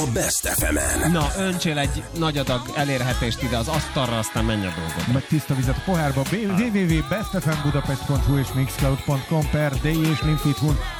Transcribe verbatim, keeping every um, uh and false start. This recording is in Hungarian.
A Best ef emen. Na, öntsél egy nagy adag elérhetést ide az asztalra, aztán menj a dolgod. Meg tiszta vizet a pohárba. double-u double-u double-u pont best f m budapest pont h u és mixcloud pont com per D és Limfit Hun.